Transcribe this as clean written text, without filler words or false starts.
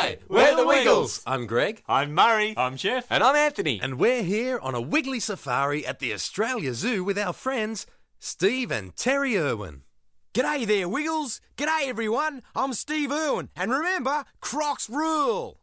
Hi, we're the Wiggles. I'm Greg. I'm Murray. I'm Jeff. And I'm Anthony. And we're here on a Wiggly safari at the Australia Zoo with our friends Steve and Terry Irwin. G'day there, Wiggles. G'day, everyone. I'm Steve Irwin. And remember, Crocs rule.